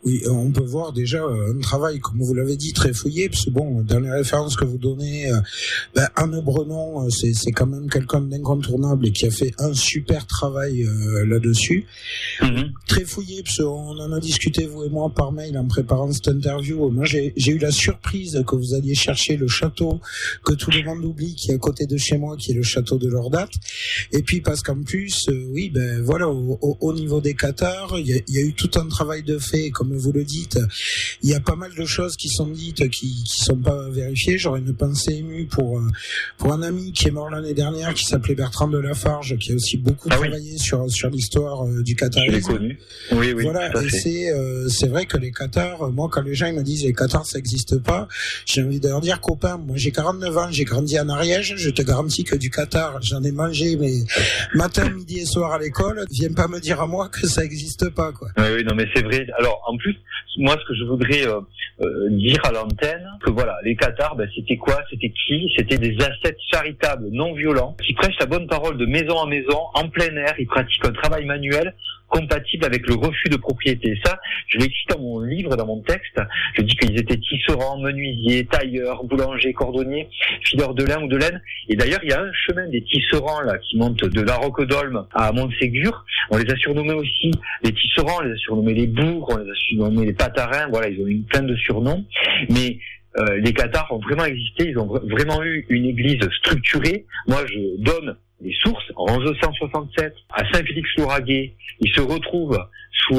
Oui, on peut voir déjà un travail, comme vous l'avez dit, très fouillé, parce que bon, dans les références que vous donnez, Anne Brenon, c'est quand même quelqu'un d'incontournable et qui a fait un super travail là-dessus. Très fouillé, parce qu'on en a discuté, vous et moi, par mail en préparant cette interview. Moi, j'ai eu la surprise que vous alliez chercher le château que tout le monde oublie, qui est à côté de chez moi, qui est le château de Lordat. Et puis, parce qu'en plus, oui, voilà, au niveau des Cathares, il y a eu tout un travail de fait, comme vous le dites, il y a pas mal de choses qui sont dites qui sont pas vérifiées. J'aurais une pensée émue pour un ami qui est mort l'année dernière, qui s'appelait Bertrand de Lafarge, qui a aussi beaucoup travaillé sur l'histoire du catharisme. Je l'ai connu. Oui, voilà, et c'est vrai que les Cathares, moi, quand les gens ils me disent les Cathares ça existe pas, j'ai envie de leur dire, copain, moi j'ai 49 ans, j'ai grandi en Ariège, je te garantis que du Cathare, j'en ai mangé mais matin, midi et soir à l'école, viens pas me dire à moi que ça existe pas, quoi. Oui, non mais c'est vrai. Alors en plus, moi ce que je voudrais dire à l'antenne, que voilà, les Cathares, c'était quoi? C'était qui? C'était des ascètes charitables, non violents, qui prêchent la bonne parole de maison en maison, en plein air. Ils pratiquent un travail manuel compatible avec le refus de propriété. Ça, je l'ai écrit dans mon livre, dans mon texte. Je dis qu'ils étaient tisserands, menuisiers, tailleurs, boulangers, cordonniers, fileurs de lin ou de laine. Et d'ailleurs, il y a un chemin des tisserands là qui monte de la Roquedolme à Montségur. On les a surnommés aussi les tisserands, on les a surnommés les bourgs, on les a surnommés les patarins. Voilà, ils ont eu plein de surnoms. Mais les Cathares ont vraiment existé. Ils ont vraiment eu une église structurée. Moi, je donne les sources. En 1167, à Saint-Félix-Lauragais, ils se retrouvent sous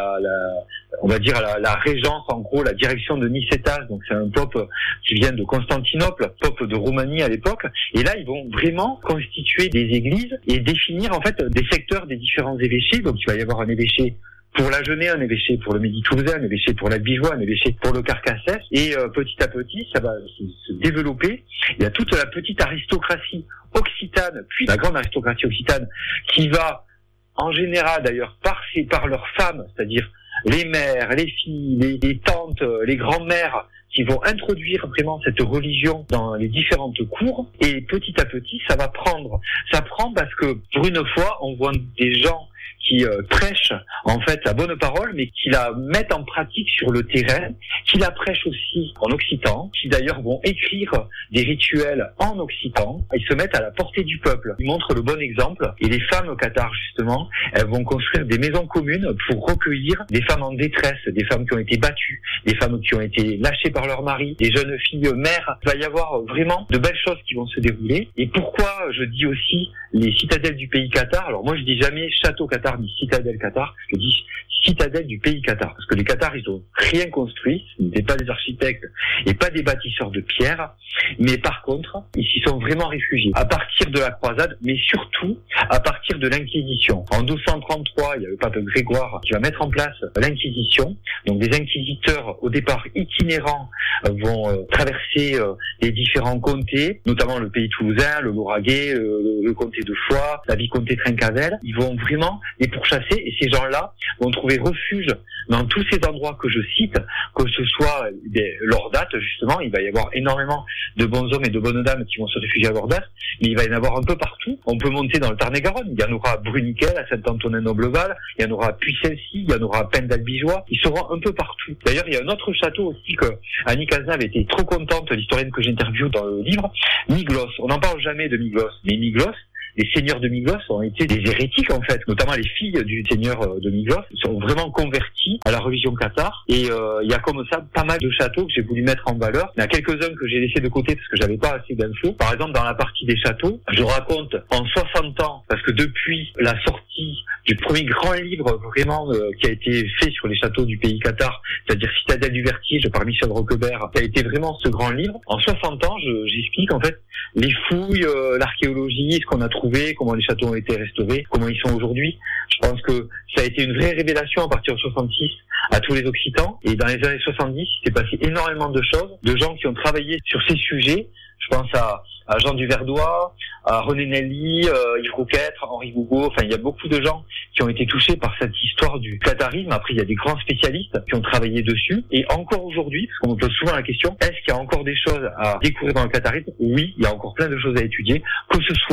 on va dire la régence, en gros, la direction de Nicétas. Donc c'est un pope qui vient de Constantinople, pope de Roumanie à l'époque. Et là, ils vont vraiment constituer des églises et définir en fait des secteurs des différents évêchés. Donc il va y avoir un évêché pour la Genée, un évêché pour le Midi-Toulousain, un évêché pour la Bijoux, un évêché pour le Carcassès. Et petit à petit, ça va se développer. Il y a toute la petite aristocratie occitane, puis la grande aristocratie occitane, qui va, en général d'ailleurs, passer par leurs femmes, c'est-à-dire les mères, les filles, les tantes, les grands-mères, qui vont introduire vraiment cette religion dans les différentes cours. Et petit à petit, ça prend parce que, pour une fois, on voit des gens qui prêchent en fait la bonne parole, mais qui la mettent en pratique sur le terrain, qui la prêchent aussi en occitan, qui d'ailleurs vont écrire des rituels en occitan. Ils se mettent à la portée du peuple. Ils montrent le bon exemple. Et les femmes au Qatar, justement, elles vont construire des maisons communes pour recueillir des femmes en détresse, des femmes qui ont été battues, des femmes qui ont été lâchées par leur mari, des jeunes filles mères. Il va y avoir vraiment de belles choses qui vont se dérouler. Et pourquoi je dis aussi les citadelles du pays Qatar? Alors moi je dis jamais château Qatar ni citadelle Qatar, je dis citadelle du pays Qatar, parce que les Qatars ils ont rien construit, ce n'étaient pas des architectes et pas des bâtisseurs de pierre, mais par contre ils s'y sont vraiment réfugiés à partir de la croisade, mais surtout à partir de l'Inquisition. En 1233, il y a le pape Grégoire qui va mettre en place l'Inquisition. Donc des inquisiteurs au départ itinérants vont traverser les différents comtés, notamment le pays toulousain, le Lauragais, le comté de Foix, la vicomté Trincavel. Ils vont vraiment les pourchasser et ces gens-là vont trouver refuge dans tous ces endroits que je cite, que ce soit Lordat, justement, il va y avoir énormément de bons hommes et de bonnes dames qui vont se réfugier à Lordat, mais il va y en avoir un peu partout. On peut monter dans le Tarn-et-Garonne, il y en aura à Bruniquel, à Saint-Antonin-Nobleval, il y en aura à Puy-Saint-Cy, il y en aura à Penne-d'Albigeois, ils seront un peu partout. D'ailleurs, il y a un autre château aussi que Annie Cazenave était trop contente, l'historienne que j'interviewe dans le livre, Miglos. On n'en parle jamais de Miglos, mais Miglos, les seigneurs de Miglos ont été des hérétiques en fait, notamment les filles du seigneur de Miglos sont vraiment converties à la religion cathare et il y a comme ça pas mal de châteaux que j'ai voulu mettre en valeur. Il y en a quelques-uns que j'ai laissés de côté parce que j'avais pas assez d'infos. Par exemple, dans la partie des châteaux, je raconte en 60 ans, parce que depuis la sortie du premier grand livre vraiment qui a été fait sur les châteaux du pays cathare, c'est-à-dire Citadelle du Vertige par Michel Roquebert, qui a été vraiment ce grand livre. En 60 ans, j'explique en fait les fouilles, l'archéologie, ce qu'on a trouvé, comment les châteaux ont été restaurés, comment ils sont aujourd'hui. Je pense que ça a été une vraie révélation à partir de 66 à tous les Occitans. Et dans les années 70, il s'est passé énormément de choses, de gens qui ont travaillé sur ces sujets. Je pense à Jean Duverdois, à René Nelly, Yves Rouquetre, Henri Gougaud. Enfin, il y a beaucoup de gens qui ont été touchés par cette histoire du catharisme. Après, il y a des grands spécialistes qui ont travaillé dessus. Et encore aujourd'hui, parce qu'on me pose souvent la question, est-ce qu'il y a encore des choses à découvrir dans le catharisme? Oui, il y a encore plein de choses à étudier, que ce soit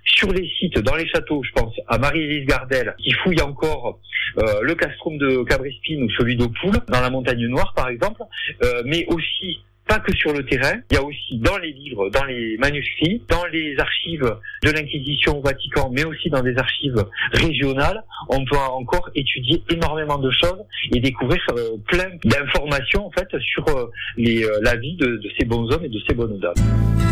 sur les sites, dans les châteaux, je pense à Marie-Élise Gardel, qui fouille encore le castrum de Cabrespine ou celui d'Aupoul, dans la Montagne Noire par exemple, mais aussi pas que sur le terrain, il y a aussi dans les livres, dans les manuscrits, dans les archives de l'Inquisition au Vatican, mais aussi dans des archives régionales, on peut encore étudier énormément de choses et découvrir plein d'informations en fait sur la vie de ces bons hommes et de ces bonnes dames.